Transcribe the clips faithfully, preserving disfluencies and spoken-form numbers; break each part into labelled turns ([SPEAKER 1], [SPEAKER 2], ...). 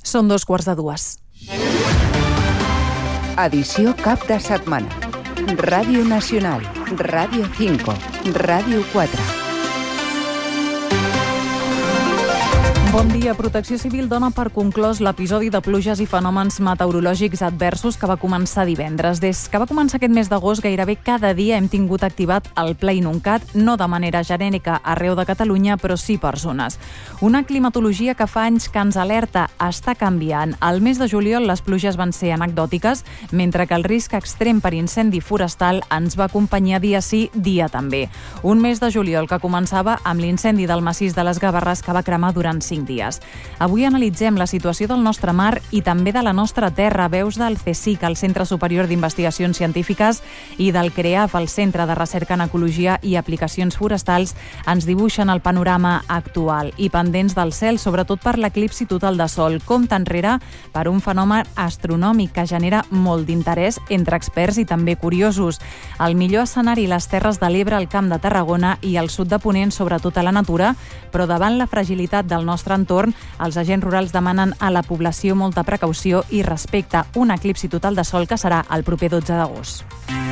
[SPEAKER 1] Són dos quarts de dues.
[SPEAKER 2] Edició cap de setmana. Ràdio Nacional, Ràdio cinco, Ràdio quatre.
[SPEAKER 1] Bon dia. Protecció Civil dona per conclòs l'episodi de pluges i fenòmens meteorològics adversos que va començar divendres. Des que va començar aquest mes d'agost, gairebé cada dia hem tingut activat el Pla Inuncat, no de manera genèrica arreu de Catalunya, però sí per zones. Una climatologia que fa anys que ens alerta està canviant. Al mes de juliol les pluges van ser anecdòtiques, mentre que el risc extrem per incendi forestal ens va acompanyar dia sí, dia també. Un mes de juliol que començava amb l'incendi del massís de les Gavarres que va cremar durant cinc dies. Avui analitzem la situació del nostre mar i també de la nostra terra. Veus del C S I C, el Centre Superior d'Investigacions Científiques, i del CREAF, el Centre de Recerca en Ecologia i Aplicacions Forestals, ens dibuixen el panorama actual. I pendents del cel, sobretot per l'eclipsi total de sol. Compte enrere per un fenomen astronòmic que genera molt d'interès entre experts i també curiosos. El millor escenari, les Terres de l'Ebre, el Camp de Tarragona i el sud de Ponent, sobretot a la natura, però davant la fragilitat del nostre entorn, els agents rurals demanen a la població molta precaució i respecte. Un eclipsi total de sol que serà el proper dotze d'agost.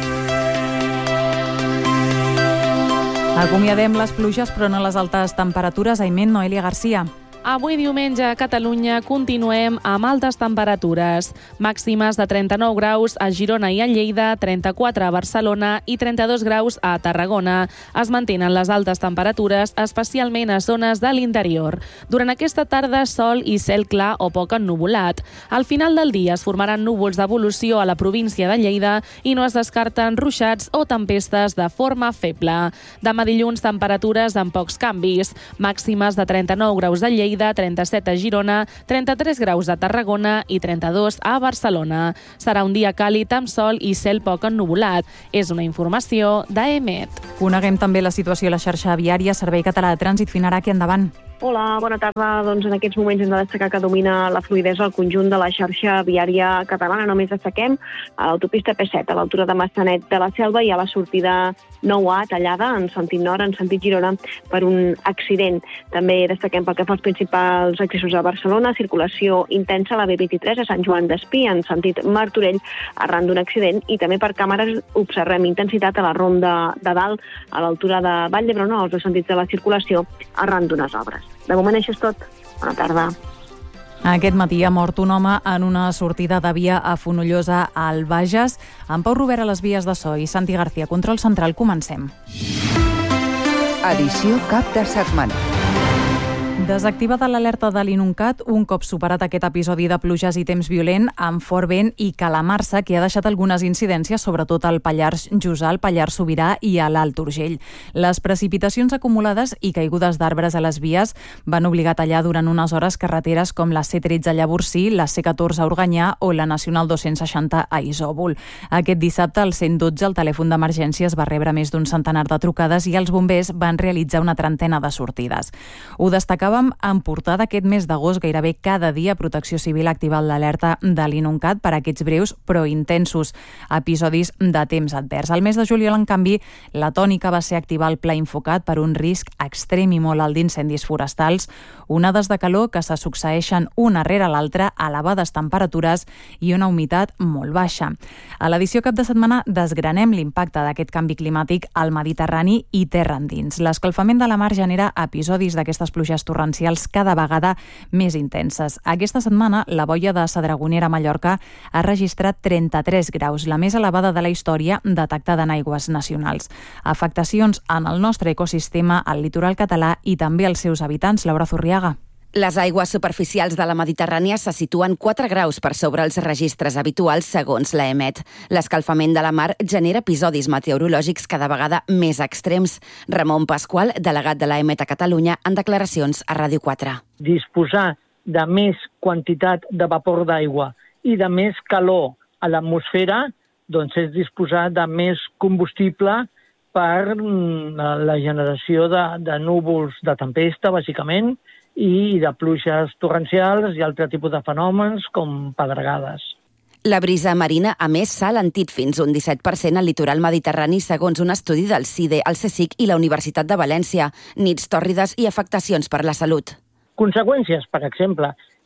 [SPEAKER 1] Acomiadem les pluges, però no les altes temperatures. Aiment, Noelia Garcia.
[SPEAKER 3] Avui diumenge a Catalunya continuem amb altes temperatures. Màximes de trenta-nou graus a Girona i a Lleida, trenta-quatre a Barcelona i trenta-dos graus a Tarragona. Es mantenen les altes temperatures, especialment a zones de l'interior. Durant aquesta tarda, sol i cel clar o poc ennuvolat. Al final del dia es formaran núvols d'evolució a la província de Lleida i no es descarten ruixats o tempestes de forma feble. Demà dilluns, temperatures amb pocs canvis. Màximes de trenta-nou graus a Lleida, trenta-set a Girona, trenta-tres graus a Tarragona i trenta-dos a Barcelona. Serà un dia càlid amb sol i cel poc ennuvolat. És una informació d'A E M E T.
[SPEAKER 1] Coneguem també la situació a la xarxa viària. Servei Català de Trànsit, Finarà, endavant.
[SPEAKER 4] Hola, bona tarda. Doncs en aquests moments hem de destacar que domina la fluïdesa al conjunt de la xarxa viària catalana. Només destaquem a l'autopista P set, a l'altura de Massanet de la Selva, i a la sortida nou A, tallada en sentit nord, en sentit Girona, per un accident. També destaquem pel que fa als principals accessos a Barcelona, circulació intensa a la B vint-i-tres a Sant Joan d'Espí, en sentit Martorell, arran d'un accident, i també per càmeres observem intensitat a la ronda de dalt, a l'altura de Vall d'Hebron, als dos sentits de la circulació, arran d'unes obres. De moment això és tot. Bona tarda.
[SPEAKER 1] Aquest matí ha mort un home en una sortida de via a Fonollosa, al Bages. En Pau Robert a les vies de so i Santi García, control central. Comencem.
[SPEAKER 2] Edició cap de setmana.
[SPEAKER 1] Desactivada l'alerta de l'Inuncat, un cop superat aquest episodi de pluges i temps violent, amb fort vent i calamarsa, que ha deixat algunes incidències, sobretot al Pallars Jussà, al Pallars Sobirà i a l'Alt Urgell. Les precipitacions acumulades i caigudes d'arbres a les vies van obligar a tallar durant unes hores carreteres com la C tretze a Llavorsí, la C catorze a Organyà o la Nacional dos-cents seixanta a Isòvol. Aquest dissabte, al cent dotze, el telèfon d'emergències va rebre més d'un centenar de trucades i els bombers van realitzar una trentena de sortides. Ho destacava en portada aquest mes d'agost. Gairebé cada dia Protecció Civil ha activat l'alerta de l'Inuncat per a aquests breus però intensos episodis de temps advers. Al mes de juliol, en canvi, la tònica va ser activar el Pla Infocat per un risc extrem i molt alt d'incendis forestals, onades de calor que se succeeixen una rere l'altra, elevades temperatures i una humitat molt baixa. A l'edició cap de setmana desgranem l'impacte d'aquest canvi climàtic al Mediterrani i terra endins. L'escalfament de la mar genera episodis d'aquestes pluges torrencials cada vegada més intenses. Aquesta setmana, la boia de Sadragonera a Mallorca ha registrat trenta-tres graus, la més elevada de la història detectada en aigües nacionals. Afectacions en el nostre ecosistema, al litoral català i també als seus habitants. Laura Zurriaga.
[SPEAKER 5] Les aigües superficials de la Mediterrània se situen quatre graus per sobre els registres habituals, segons l'A E M E T. L'escalfament de la mar genera episodis meteorològics cada vegada més extrems. Ramon Pasqual, delegat de l'A E M E T a Catalunya, en declaracions a Ràdio quatre.
[SPEAKER 6] Disposar de més quantitat de vapor d'aigua i de més calor a l'atmosfera, doncs és disposar de més combustible per la generació de, de núvols de tempesta, bàsicament, i de pluges torrencials i altre tipus de fenòmens com pedregades.
[SPEAKER 5] La brisa marina, a més, s'ha alentit fins un disset per cent al litoral mediterrani, segons un estudi del CIDE, el C S I C i la Universitat de València. Nits tòrrides i afectacions per la salut.
[SPEAKER 6] Conseqüències, per exemple,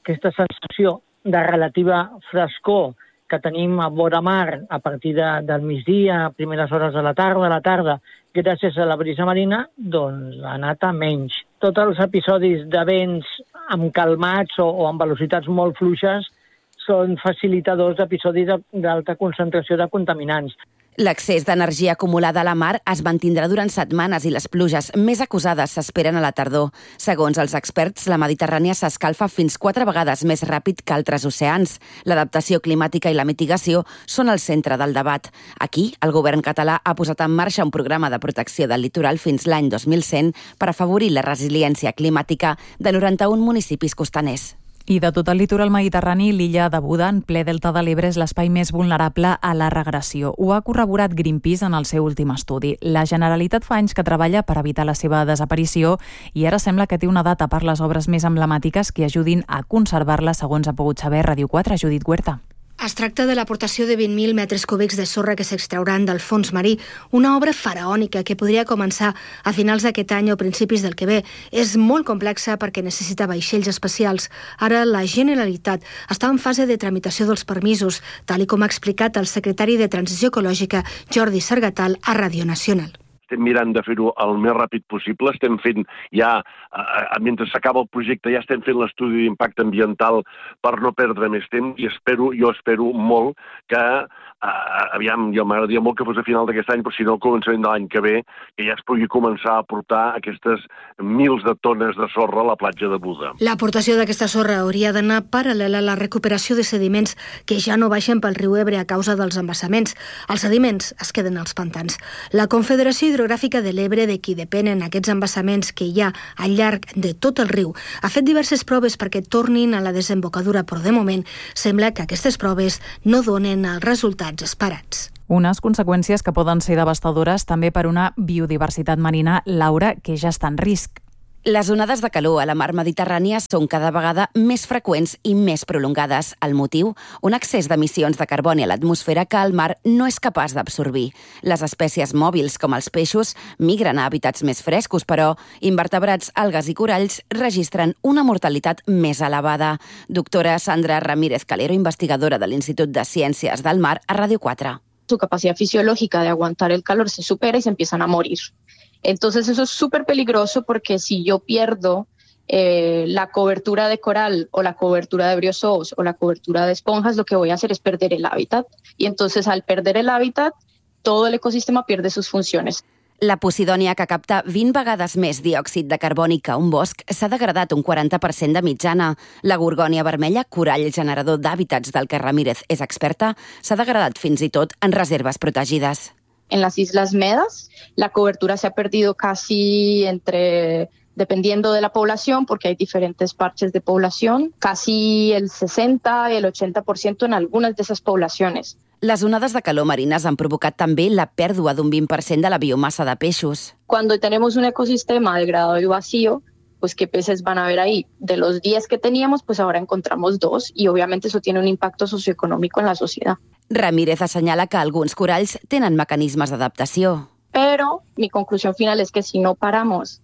[SPEAKER 6] aquesta sensació de relativa frescor que tenim a vora mar a partir de, del migdia, a primeres hores de la tarda, a la tarda, gràcies a la brisa marina, doncs ha anat a menys. Tots els episodis de vents amb calmats o, o amb velocitats molt fluixes són facilitadors d'episodis d'alta concentració de contaminants.
[SPEAKER 5] L'excés d'energia acumulada a la mar es mantindrà durant setmanes i les pluges més acusades s'esperen a la tardor. Segons els experts, la Mediterrània s'escalfa fins quatre vegades més ràpid que altres oceans. L'adaptació climàtica i la mitigació són el centre del debat. Aquí, el govern català ha posat en marxa un programa de protecció del litoral fins l'any dos mil cent per afavorir la resiliència climàtica de noranta-un municipis costaners.
[SPEAKER 1] I de tot el litoral mediterrani, l'illa de Buda, en ple delta de l'Ebre, és l'espai més vulnerable a la regressió. Ho ha corroborat Greenpeace en el seu últim estudi. La Generalitat fa anys que treballa per evitar la seva desaparició i ara sembla que té una data per les obres més emblemàtiques que ajudin a conservar-la, segons ha pogut saber Ràdio quatre, Judit Huerta.
[SPEAKER 7] Es tracta de l'aportació de vint mil metres cúbics de sorra que s'extrauran del fons marí, una obra faraònica que podria començar a finals d'aquest any o principis del que ve. És molt complexa perquè necessita vaixells especials. Ara la Generalitat està en fase de tramitació dels permisos, tal com ha explicat el secretari de Transició Ecològica, Jordi Sargatal, a Ràdio Nacional.
[SPEAKER 8] Estem mirant de fer-ho el més ràpid possible. Estem fent ja, eh, mentre s'acaba el projecte, ja estem fent l'estudi d'impacte ambiental per no perdre més temps i espero, jo espero molt que, eh, aviam, jo m'agradaria molt que fos a final d'aquest any, però si no, al començament de l'any que ve, que ja es pugui començar a aportar aquestes mils de tones de sorra a la platja de Buda.
[SPEAKER 7] L'aportació d'aquesta sorra hauria d'anar paral·lela a la recuperació de sediments que ja no baixen pel riu Ebre a causa dels embassaments. Els sediments es queden als pantans. La Confederació Hidrogràfica de l'Ebre, de qui depenen aquests embassaments que hi ha al llarg de tot el riu, ha fet diverses proves perquè tornin a la desembocadura, però de moment sembla que aquestes proves no donen els resultats esperats.
[SPEAKER 1] Unes conseqüències que poden ser devastadores també per una biodiversitat marina, Laura, que ja està en risc.
[SPEAKER 5] Les onades de calor a la mar Mediterrània són cada vegada més freqüents i més prolongades. El motiu? Un excés d'emissions de carboni a l'atmosfera que el mar no és capaç d'absorbir. Les espècies mòbils, com els peixos, migren a hàbitats més frescos, però invertebrats, algues i coralls registren una mortalitat més elevada. Doctora Sandra Ramírez Calero, investigadora de l'Institut de Ciències del Mar, a Ràdio quatre.
[SPEAKER 9] Su capacidad fisiológica de aguantar el calor se supera y se empiezan a morir. Entonces eso es súper peligroso porque si yo pierdo eh, la cobertura de coral o la cobertura de briozoos o la cobertura de esponjas, lo que voy a hacer es perder el hábitat. Y entonces al perder el hábitat, todo el ecosistema pierde sus funciones.
[SPEAKER 5] La posidònia, que capta vint vegades més diòxid de carboni que un bosc, s'ha degradat un quaranta per cent de mitjana. La gorgònia vermella, corall generador d'hàbitats del que Ramírez és experta, s'ha degradat fins i tot en reserves protegides.
[SPEAKER 9] En las Islas Medas, la cobertura se ha perdido casi entre, dependiendo de la población, porque hay diferentes parches de población, casi el sesenta y el ochenta por ciento en algunas de esas poblaciones.
[SPEAKER 5] Les onades de calor marines han provocat també la pèrdua d'un vint per cent de la biomassa de peixos.
[SPEAKER 9] Cuando tenemos un ecosistema degradado y vacío, pues qué peces van a haber ahí. De los diez que teníamos, pues ahora encontramos dos y obviamente eso tiene un impacto socioeconómico en la sociedad.
[SPEAKER 5] Ramírez assenyala que alguns coralls tenen mecanismes d'adaptació.
[SPEAKER 9] Pero mi conclusión final es que si no paramos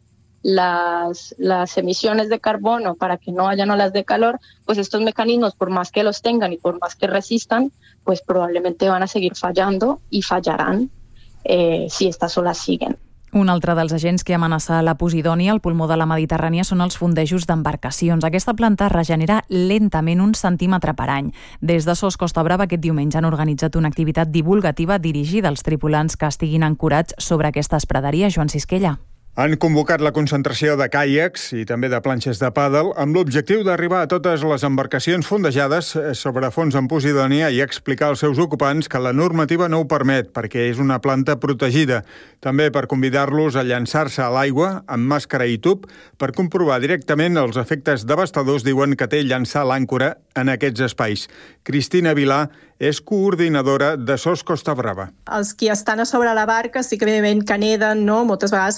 [SPEAKER 9] las, las emisiones de carbono para que no hayan olas de calor, pues estos mecanismos, por más que los tengan y por más que resistan, pues probablemente van a seguir fallando y fallarán eh, si estas olas siguen.
[SPEAKER 1] Un altre dels agents que amenaça la posidònia al pulmó de la Mediterrània són els fondejos d'embarcacions. Aquesta planta regenera lentament un centímetre per any. Des de SOS Costa Brava aquest diumenge han organitzat una activitat divulgativa dirigida als tripulants que estiguin ancorats sobre aquestes praderies. Joan Sisquella.
[SPEAKER 10] Han convocat la concentració de caiacs i també de planxes de pàdel amb l'objectiu d'arribar a totes les embarcacions fondejades sobre fons en posidònia i explicar als seus ocupants que la normativa no ho permet perquè és una planta protegida. També per convidar-los a llançar-se a l'aigua amb màscara i tub per comprovar directament els efectes devastadors, diuen, que té llançar l'àncora en aquests espais. Cristina Vilà és coordinadora de SOS Costa Brava.
[SPEAKER 11] Els qui estan a sobre la barca sí que evidentment que neden, no? Moltes vegades fan snorkel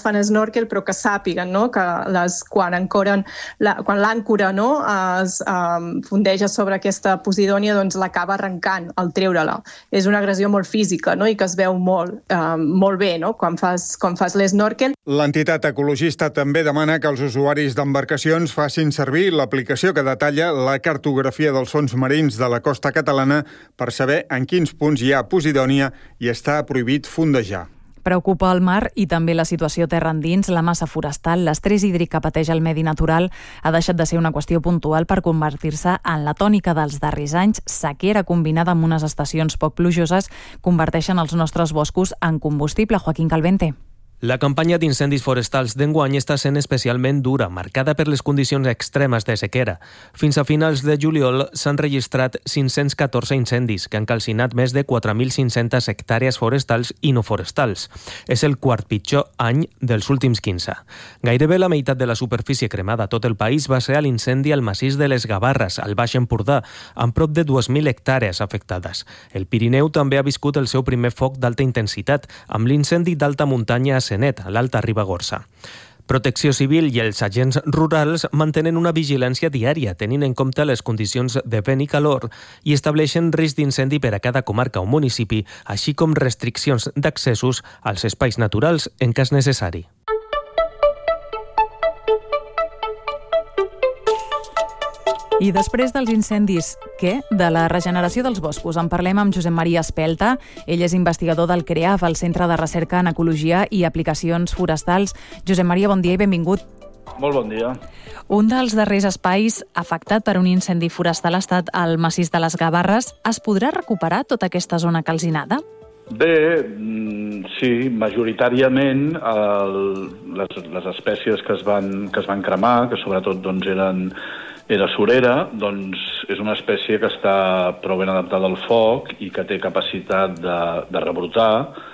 [SPEAKER 11] snorkel, però que sàpiguen, no?, que les, quan, ancoren, la, quan l'àncora, no?, es um, fondeja sobre aquesta posidònia, doncs l'acaba arrencant al treure-la. És una agressió molt física, no?, i que es veu molt, um, molt bé, no?, quan fas, quan fas l'esnorkel.
[SPEAKER 10] L'entitat ecologista també demana que els usuaris d'embarcacions facin servir l'aplicació que detalla la cartografia dels fons marins de la costa catalana per saber en quins punts hi ha posidònia i està prohibit fondejar.
[SPEAKER 1] Preocupa el mar i també la situació terra endins, la massa forestal, l'estrès hídric que pateix el medi natural ha deixat de ser una qüestió puntual per convertir-se en la tònica dels darrers anys. Sequera combinada amb unes estacions poc plujoses converteixen els nostres boscos en combustible. Joaquín Calvente.
[SPEAKER 12] La campanya d'incendis forestals d'enguany està sent especialment dura, marcada per les condicions extremes de sequera. Fins a finals de juliol s'han registrat cinc-cents catorze incendis, que han calcinat més de quatre mil cinc-centes hectàrees forestals i no forestals. És el quart pitjor any dels últims quinze. Gairebé la meitat de la superfície cremada a tot el país va ser a l'incendi al massís de les Gavarres, al Baix Empordà, amb prop de dues mil hectàrees afectades. El Pirineu també ha viscut el seu primer foc d'alta intensitat, amb l'incendi d'alta muntanya a Senet, a l'Alta Ribagorça. Protecció Civil i els agents rurals mantenen una vigilància diària, tenint en compte les condicions de vent i calor, i estableixen risc d'incendi per a cada comarca o municipi, així com restriccions d'accessos als espais naturals en cas necessari.
[SPEAKER 1] I després dels incendis, què? De la regeneració dels boscos. En parlem amb Josep Maria Espelta. Ell és investigador del CREAF, el Centre de Recerca en Ecologia i Aplicacions Forestals. Josep Maria, bon dia i benvingut.
[SPEAKER 13] Molt bon dia.
[SPEAKER 1] Un dels darrers espais afectat per un incendi forestal ha estat el massís de les Gavarres. Es podrà recuperar tota aquesta zona calcinada?
[SPEAKER 13] Bé, sí, majoritàriament el, les, les espècies que es van, que es van cremar, que sobretot doncs, eren era surera, doncs és una espècie que està prou ben adaptada al foc i que té capacitat de, de rebrotar,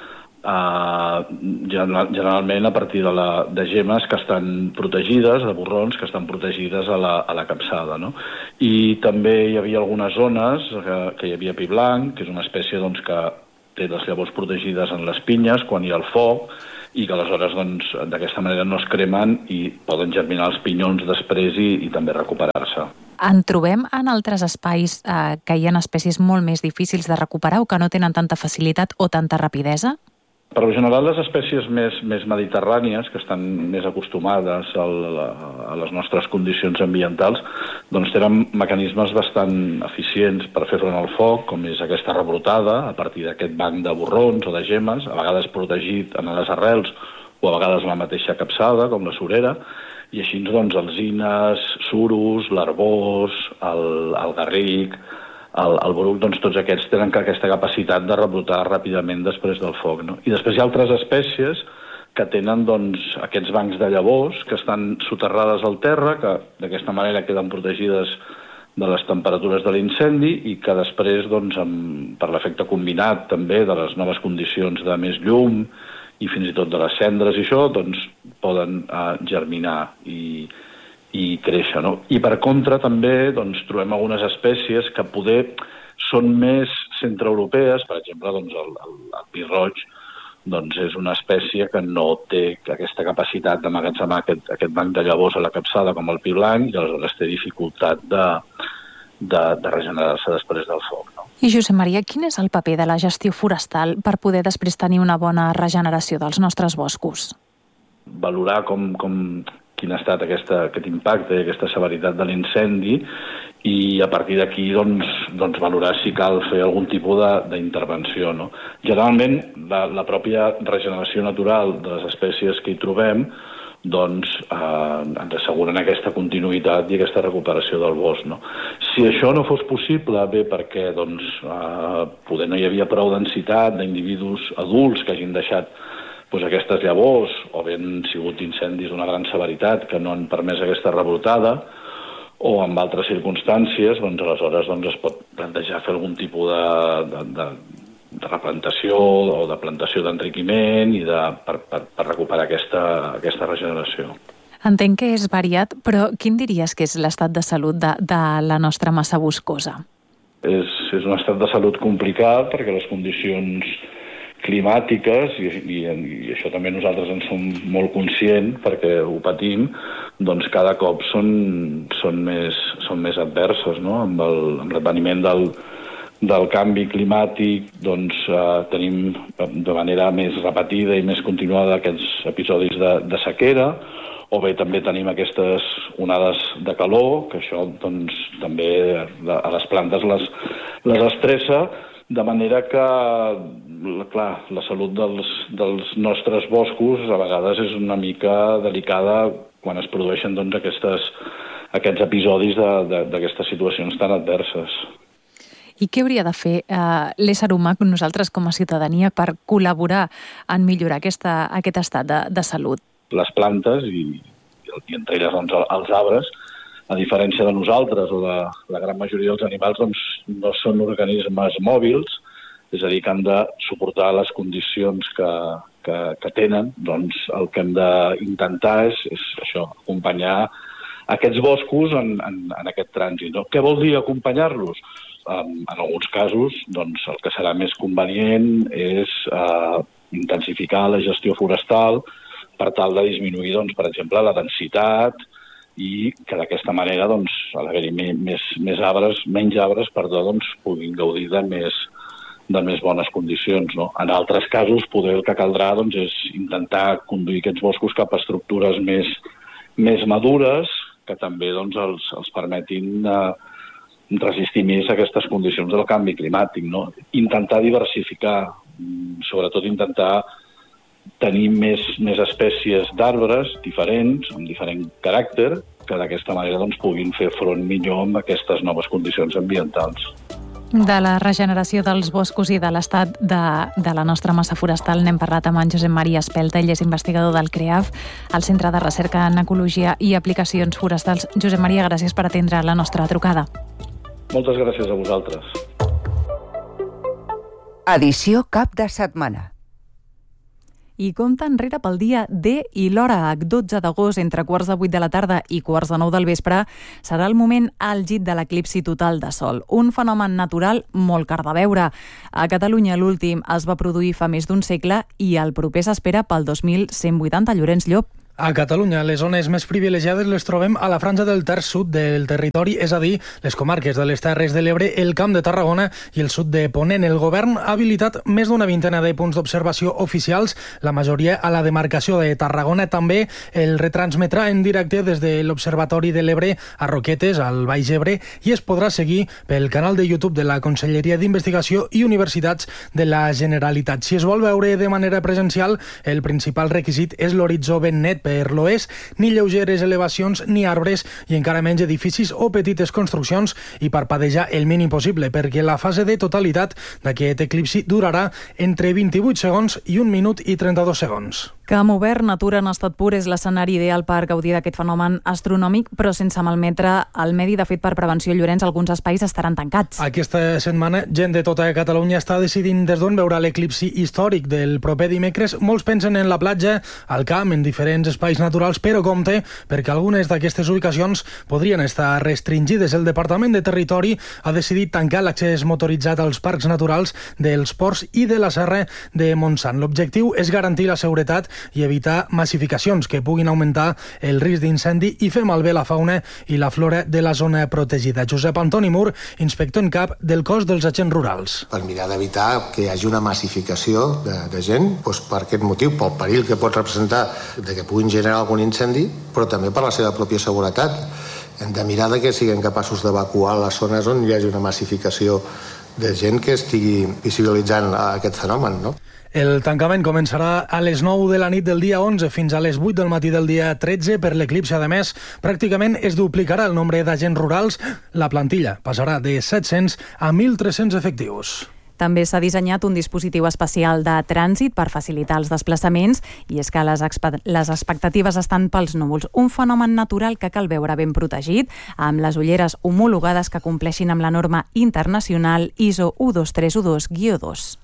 [SPEAKER 13] eh, generalment a partir de, la, de gemes que estan protegides, de borrons que estan protegides a la, a la capçada, no? I també hi havia algunes zones que, que hi havia pi blanc, que és una espècie doncs, que té les llavors protegides en les pinyes quan hi ha el foc, i que aleshores doncs, d'aquesta manera no es cremen i poden germinar els pinyons després i, i també recuperar-se.
[SPEAKER 1] En trobem en altres espais eh, que hi ha espècies molt més difícils de recuperar o que no tenen tanta facilitat o tanta rapidesa?
[SPEAKER 13] Per lo general, les espècies més, més mediterrànies, que estan més acostumades a, la, a les nostres condicions ambientals, doncs tenen mecanismes bastant eficients per fer front al foc, com és aquesta rebrotada a partir d'aquest banc de borrons o de gemes, a vegades protegit en les arrels o a vegades la mateixa capçada, com la surera, i així doncs alzines, suros, l'arbós, el, el garric, el, el boruc, doncs tots aquests tenen aquesta capacitat de rebrotar ràpidament després del foc, no? I després hi ha altres espècies que tenen doncs, aquests bancs de llavors que estan soterrades al terra, que d'aquesta manera queden protegides de les temperatures de l'incendi i que després, doncs, amb, per l'efecte combinat també de les noves condicions de més llum i fins i tot de les cendres i això, doncs poden eh, germinar i i créixer, no? I per contra també doncs, trobem algunes espècies que poder són més centreeuropees, per exemple doncs, el, el, el pi roig doncs, és una espècie que no té aquesta capacitat d'emmagatzemar aquest, aquest banc de llavors a la capçada com el pi blanc i aleshores té dificultat de, de, de regenerar-se després del foc. No?
[SPEAKER 1] I Josep Maria, quin és el paper de la gestió forestal per poder després tenir una bona regeneració dels nostres boscos?
[SPEAKER 13] Valorar com... com quin ha estat aquesta, aquest impacte i aquesta severitat de l'incendi i a partir d'aquí doncs, doncs valorar si cal fer algun tipus d'intervenció. No? Generalment, la, la pròpia regeneració natural de les espècies que hi trobem doncs, eh, ens asseguren aquesta continuïtat i aquesta recuperació del bosc. No? Si això no fos possible, bé, perquè doncs, eh, poder no hi havia prou densitat d'individus adults que hagin deixat doncs aquestes llavors, o bé han sigut incendis d'una gran severitat que no han permès aquesta rebrotada, o en altres circumstàncies, doncs aleshores doncs, es pot plantejar fer algun tipus de, de, de, de replantació o de plantació d'enriquiment i de, per, per, per recuperar aquesta, aquesta regeneració.
[SPEAKER 1] Entenc que és variat, però quin diries que és l'estat de salut de, de la nostra massa boscosa?
[SPEAKER 13] És, és un estat de salut complicat perquè les condicions climàtiques, i, i, i això també nosaltres en som molt conscients perquè ho patim, doncs cada cop són, són, més, són més adverses, no? Amb el, amb l'adveniment del, del canvi climàtic, doncs eh, tenim de manera més repetida i més continuada aquests episodis de, de sequera, o bé també tenim aquestes onades de calor, que això doncs, també a les plantes les, les estressa, de manera que, clar, la salut dels, dels nostres boscos a vegades és una mica delicada quan es produeixen doncs, aquestes, aquests episodis d'aquestes situacions tan adverses.
[SPEAKER 1] I què hauria de fer eh, l'ésser humà, nosaltres com a ciutadania, per col·laborar en millorar aquesta, aquest estat de, de salut?
[SPEAKER 13] Les plantes, i, i entre elles doncs, els arbres, a diferència de nosaltres o de la gran majoria dels animals, doncs, no són organismes mòbils, és a dir, que han de suportar les condicions que, que, que tenen. Doncs el que hem d'intentar és, és això, acompanyar aquests boscos en, en, en aquest trànsit. No? Què vol dir acompanyar-los? Um, en alguns casos, doncs, el que serà més convenient és uh, intensificar la gestió forestal per tal de disminuir, doncs, per exemple, la densitat i que d'aquesta manera, doncs, a l'haver-hi més, més arbres, menys arbres, perdó, doncs, puguin gaudir de més, de més bones condicions. No? En altres casos, poder el que caldrà doncs, és intentar conduir aquests boscos cap a estructures més, més madures que també doncs, els, els permetin eh, resistir més a aquestes condicions del canvi climàtic. No? Intentar diversificar, sobretot intentar tenir més, més espècies d'arbres diferents, amb diferent caràcter, que d'aquesta manera doncs, puguin fer front millor amb aquestes noves condicions ambientals.
[SPEAKER 1] De la regeneració dels boscos i de l'estat de, de la nostra massa forestal n'hem parlat amb en Josep Maria Espelta, ell és investigador del CREAF, al Centre de Recerca en Ecologia i Aplicacions Forestals. Josep Maria, gràcies per atendre la nostra trucada.
[SPEAKER 13] Moltes gràcies a vosaltres.
[SPEAKER 2] Edició cap de setmana.
[SPEAKER 1] I compta enrere pel dia D i l'hora H, dotze d'agost, entre quarts de vuit de la tarda i quarts de nou del vespre, serà el moment àlgid de l'eclipsi total de Sol, un fenomen natural molt car de veure. A Catalunya l'últim es va produir fa més d'un segle i el proper s'espera pel dos mil cent vuitanta. Llorenç Llop.
[SPEAKER 14] A Catalunya, les zones més privilegiades les trobem a la franja del terç sud del territori, és a dir, les comarques de les Terres de l'Ebre, el Camp de Tarragona i el sud de Ponent. El govern ha habilitat més d'una vintena de punts d'observació oficials, la majoria a la demarcació de Tarragona. També el retransmetrà en directe des de l'Observatori de l'Ebre a Roquetes, al Baix Ebre, i es podrà seguir pel canal de YouTube de la Conselleria d'Investigació i Universitats de la Generalitat. Si es vol veure de manera presencial, el principal requisit és l'horitzó ben net per l'oest, ni lleugeres elevacions ni arbres i encara menys edificis o petites construccions, i parpadejar el mínim possible, perquè la fase de totalitat d'aquest eclipsi durarà entre vint-i-vuit segons i un minut i trenta-dos segons.
[SPEAKER 1] Camp obert, natura en estat pur, és l'escenari ideal per gaudir d'aquest fenomen astronòmic, però sense malmetre el medi. De fet, per prevenció, Llorenç, alguns espais estaran tancats.
[SPEAKER 14] Aquesta setmana, gent de tota Catalunya està decidint des d'on veurà l'eclipsi històric del proper dimecres. Molts pensen en la platja, al camp, en diferents espais naturals, però compte, perquè algunes d'aquestes ubicacions podrien estar restringides. El Departament de Territori ha decidit tancar l'accés motoritzat als parcs naturals dels Ports i de la Serra de Montsant. L'objectiu és garantir la seguretat i evitar massificacions que puguin augmentar el risc d'incendi i fer malbé la fauna i la flora de la zona protegida. Josep Antoni Mur, inspector en cap del cos dels agents rurals.
[SPEAKER 15] Per mirar d'evitar que hi hagi una massificació de, de gent, doncs per aquest motiu, pel perill que pot representar de que puguin generar algun incendi, però també per la seva pròpia seguretat. Hem de mirar de que siguin capaços d'evacuar les zones on hi hagi una massificació de gent que estigui visibilitzant aquest fenomen, no?
[SPEAKER 14] El tancament començarà a les nou de la nit del dia onze fins a les vuit del matí del dia tretze per l'eclipsi. A més, pràcticament es duplicarà el nombre d'agents rurals. La plantilla passarà de set-cents a mil tres-cents efectius.
[SPEAKER 1] També s'ha dissenyat un dispositiu especial de trànsit per facilitar els desplaçaments, i és que les, les expectatives estan pels núvols. Un fenomen natural que cal veure ben protegit, amb les ulleres homologades que compleixin amb la norma internacional I S O u dos tres u dos guió dos.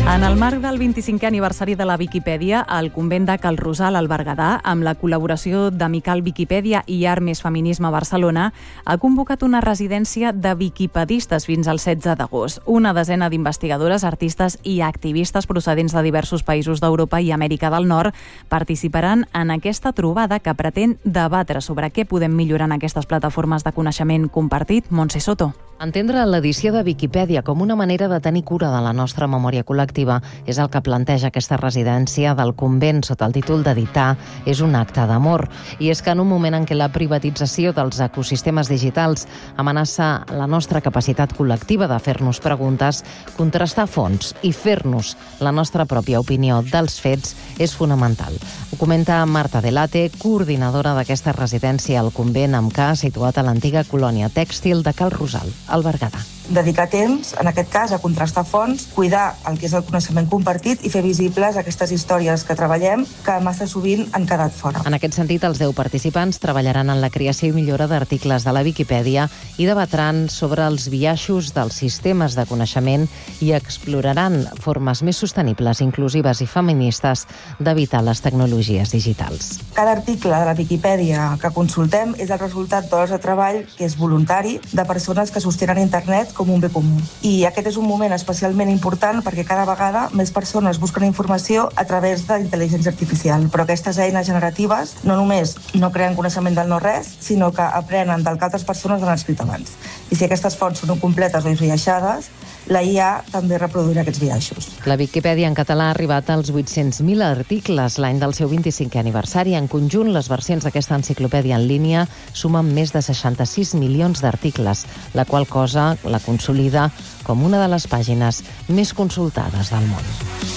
[SPEAKER 1] En el marc del vint-i-cinquè aniversari de la Viquipèdia, el convent de Cal Rosal, al Berguedà, amb la col·laboració d'Amical Viquipèdia i Art Més Feminisme Barcelona, ha convocat una residència de viquipedistes fins al setze d'agost. Una desena d'investigadores, artistes i activistes procedents de diversos països d'Europa i Amèrica del Nord participaran en aquesta trobada que pretén debatre sobre què podem millorar en aquestes plataformes de coneixement compartit. Montse Soto.
[SPEAKER 16] Entendre l'edició de Viquipèdia com una manera de tenir cura de la nostra memòria col·lectiva és el que planteja aquesta residència del convent sota el títol d'Editar és un acte d'amor. I és que en un moment en què la privatització dels ecosistemes digitals amenaça la nostra capacitat col·lectiva de fer-nos preguntes, contrastar fons i fer-nos la nostra pròpia opinió dels fets és fonamental. Ho comenta Marta Delate, coordinadora d'aquesta residència al convent amb K, situat a l'antiga colònia tèxtil de Cal Rosal, al Berguedà.
[SPEAKER 17] Dedicar temps, en aquest cas, a contrastar fonts, cuidar el que és el coneixement compartit i fer visibles aquestes històries que treballem que massa sovint han quedat fora.
[SPEAKER 16] En aquest sentit, els deu participants treballaran en la creació i millora d'articles de la Viquipèdia i debatran sobre els biaixos dels sistemes de coneixement i exploraran formes més sostenibles, inclusives i feministes d'evitar les tecnologies digitals.
[SPEAKER 17] Cada article de la Viquipèdia que consultem és el resultat d'hores de treball que és voluntari de persones que sostenen internet com un bé comú. I aquest és un moment especialment important perquè cada vegada més persones busquen informació a través de l'intel·ligència artificial, però aquestes eines generatives no només no creen coneixement del no-res, sinó que aprenen del que altres persones han escrit abans. I si aquestes fonts són incompletes o esbiaixades, la I A també reproduirà aquests biaixos.
[SPEAKER 16] La Viquipèdia en català ha arribat als vuit-cents mil articles l'any del seu vint-i-cinquè aniversari. En conjunt, les versions d'aquesta enciclopèdia en línia sumen més de seixanta-sis milions d'articles, la qual cosa la consolida com una de les pàgines més consultades del món.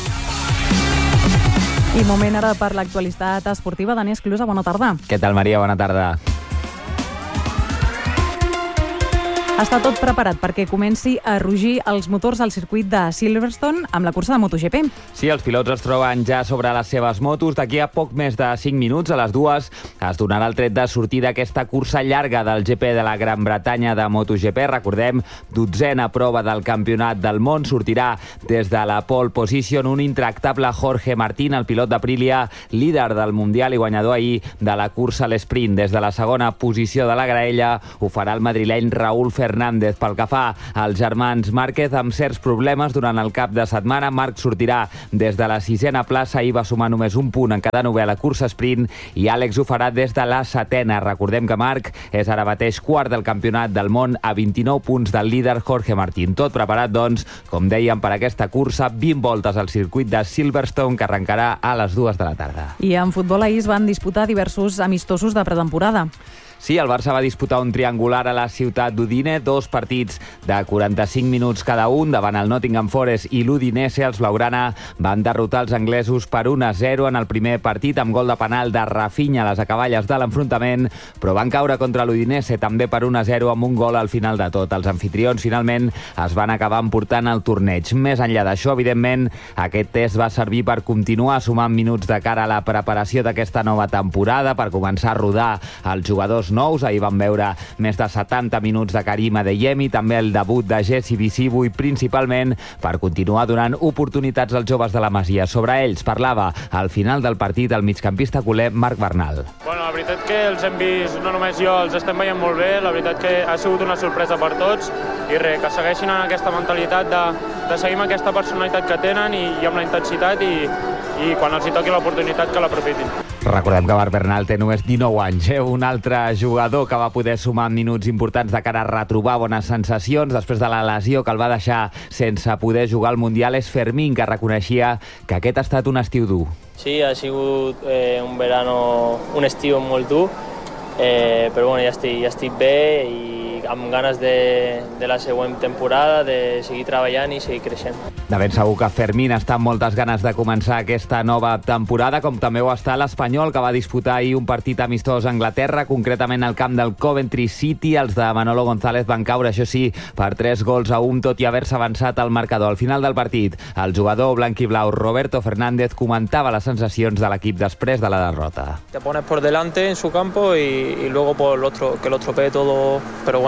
[SPEAKER 1] I moment ara per l'actualitat esportiva. Dani Esclusa, bona tarda.
[SPEAKER 18] Què tal, Maria? Bona tarda.
[SPEAKER 1] Està tot preparat perquè comenci a rugir els motors al circuit de Silverstone amb la cursa de MotoGP.
[SPEAKER 18] Sí, els pilots es troben ja sobre les seves motos. D'aquí a poc més de cinc minuts, a les dues, es donarà el tret de sortida d'aquesta cursa llarga del G P de la Gran Bretanya de MotoGP. Recordem, dotzena prova del Campionat del Món. Sortirà des de la pole position un intractable Jorge Martín, el pilot d'Aprilia, líder del Mundial i guanyador ahir de la cursa a l'esprint. Des de la segona posició de la graella ho farà el madrileny Raúl Fernández. Fernández. Pel que fa als germans Márquez, amb certs problemes durant el cap de setmana, Marc sortirà des de la sisena plaça i va sumar només un punt en cada novena cursa sprint i Àlex ho farà des de la setena. Recordem que Marc és ara mateix quart del Campionat del Món a vint-i-nou punts del líder Jorge Martín. Tot preparat, doncs, com dèiem, per aquesta cursa, vint voltes al circuit de Silverstone que arrencarà a les dues de la tarda.
[SPEAKER 1] I en futbol ahir es van disputar diversos amistosos de pretemporada.
[SPEAKER 18] Sí, el Barça va disputar un triangular a la ciutat d'Udine, dos partits de quaranta-cinc minuts cada un davant el Nottingham Forest i l'Udinese. Els blaugrana van derrotar els anglesos per un a zero en el primer partit amb gol de penal de Rafinha a les acaballes de l'enfrontament, però van caure contra l'Udinese també per un a zero amb un gol al final de tot. Els anfitrions finalment es van acabar emportant el torneig. Més enllà d'això, evidentment, aquest test va servir per continuar sumant minuts de cara a la preparació d'aquesta nova temporada, per començar a rodar els jugadors nous. Ahir van veure més de setanta minuts de Karim Adeyemi, també el debut de Jesse Visibu i principalment per continuar donant oportunitats als joves de la Masia. Sobre ells parlava al final del partit el migcampista culer Marc Bernal.
[SPEAKER 19] Bueno, la veritat que els hem vist, no només jo, els estem veient molt bé. La veritat que ha sigut una sorpresa per tots i res, que segueixin en aquesta mentalitat de, de seguir amb aquesta personalitat que tenen i, i amb la intensitat i, i quan els hi toqui l'oportunitat que l'aprofitin.
[SPEAKER 18] Recordem que Marc Bernal té només dinou anys, eh? Un altre jugador que va poder sumar minuts importants de cara a retrobar bones sensacions després de la lesió que el va deixar sense poder jugar al Mundial és Fermín, que reconeixia que aquest ha estat un estiu dur.
[SPEAKER 20] Sí, ha sigut eh, un verano, un estiu molt dur, eh, però bueno, ja estic, ja estic bé i amb ganes de, de la següent temporada, de seguir treballant i seguir creixent.
[SPEAKER 18] De ben segur que Fermín està amb moltes ganes de començar aquesta nova temporada, com també ho està l'Espanyol, que va disputar ahir un partit amistós a Anglaterra, concretament al camp del Coventry City. Els de Manolo González van caure, això sí, per tres gols a un, tot i haver-se avançat al marcador. Al final del partit, el jugador blanquiblau Roberto Fernández comentava les sensacions de l'equip després de la derrota.
[SPEAKER 20] Te pones por delante en su campo y, y luego por el otro, que lo estropee todo, pero bueno,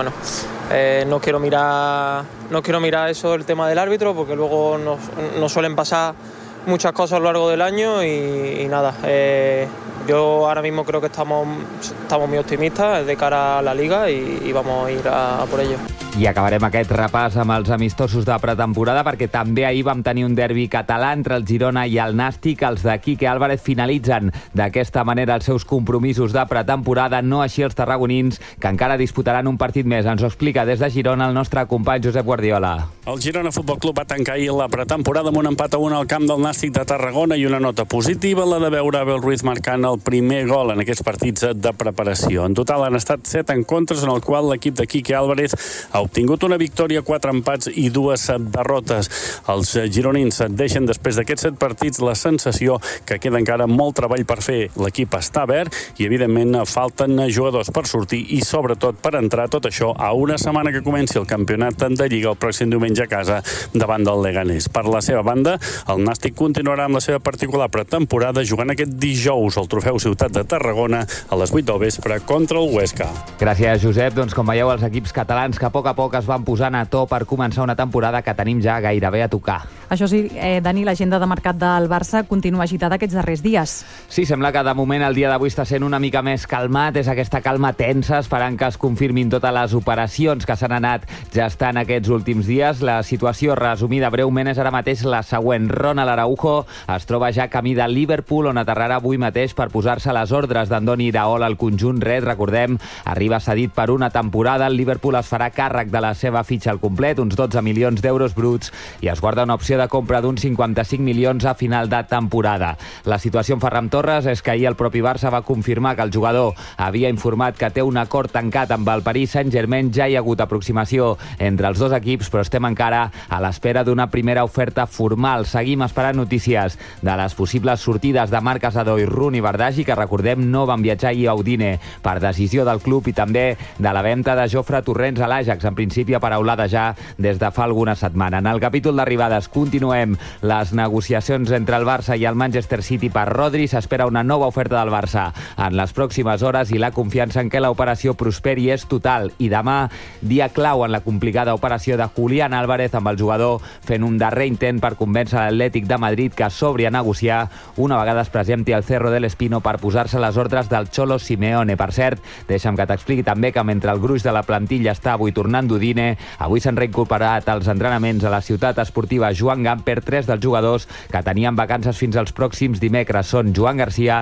[SPEAKER 21] bueno, eh, no quiero mirar, no quiero mirar eso, el tema del árbitro, porque luego nos, nos suelen pasar muchas cosas a lo largo del año y, y nada, eh, yo ahora mismo creo que estamos, estamos muy optimistas de cara a la Liga i, i vamos a ir a, a por ello.
[SPEAKER 18] I acabarem aquest repàs amb els amistosos de pretemporada perquè també ahir vam tenir un derbi català entre el Girona i el Nàstic. Els de Quique Álvarez finalitzen d'aquesta manera els seus compromisos de pretemporada, no així els tarragonins, que encara disputaran un partit més. Ens ho explica des de Girona el nostre company Josep Guardiola.
[SPEAKER 22] El Girona Futbol Club va tancar ahir la pretemporada amb un empat a un al camp del Nàstic de Tarragona i una nota positiva, la de veure Abel Ruiz marcant el primer gol en aquests partits de preparació. En total han estat set encontres en el qual l'equip de Quique Álvarez ha obtingut una victòria, quatre empats i dues derrotes. Els gironins deixen després d'aquests set partits la sensació que queda encara molt treball per fer. L'equip està verd i, evidentment, falten jugadors per sortir i, sobretot, per entrar tot això a una setmana que comenci el campionat de Lliga el pròxim diumenge a casa davant del Leganés. Per la seva banda, el Nàstic continuarà amb la seva particular pretemporada jugant aquest dijous al Trofeu Ciutat de Tarragona a les vuit del vespre contra el Huesca.
[SPEAKER 18] Gràcies, Josep. Doncs com veieu, els equips catalans que a poc a poc es van posant a to per començar una temporada que tenim ja gairebé a tocar.
[SPEAKER 1] Això sí, eh, Dani, l'agenda de mercat del Barça continua agitada aquests darrers dies.
[SPEAKER 18] Sí, sembla que de moment el dia d'avui està sent una mica més calmat, és aquesta calma tensa, esperant que es confirmin totes les operacions que s'han anat gestant aquests últims dies. La situació resumida breument és ara mateix la següent. Ronald Araujo es troba ja camí de Liverpool, on aterrarà avui mateix per posar-se a les ordres d'Andoni Iraola al conjunt red. Recordem, arriba cedit per una temporada. El Liverpool es farà càrrec de la seva fitxa al complet, uns dotze milions d'euros bruts, i es guarda una opció de compra d'uns cinquanta-cinc milions a final de temporada. La situació en Ferran Torres és que ahir el propi Barça va confirmar que el jugador havia informat que té un acord tancat amb el Paris Saint-Germain. Ja hi ha hagut aproximació entre els dos equips, però estem encara a l'espera d'una primera oferta formal. Seguim esperant notícies de les possibles sortides de Marc Casador i Runi Bardagi, que recordem no van viatjar ahir a Udine per decisió del club, i també de la venda de Jofre Torrents a l'Ajax, en principi aparaulada ja des de fa alguna setmana. En el capítol d'arribades continuem les negociacions entre el Barça i el Manchester City per Rodri. S'espera una nova oferta del Barça en les pròximes hores i la confiança en què l'operació prosperi és total. I demà, dia clau en la complicada operació de Julián Álvarez, amb el jugador fent un darrer intent per convèncer l'Atlètic de Madrid que s'obri a negociar una vegada es presenti al Cerro del Espino per posar-se a les ordres del Cholo Simeone. Per cert, deixa'm que t'expliqui també que mentre el gruix de la plantilla està avui tornant d'Udine, avui s'han reincorporat als entrenaments a la ciutat esportiva Joan Gamper tres dels jugadors que tenien vacances fins als pròxims dimecres. Són Joan Garcia,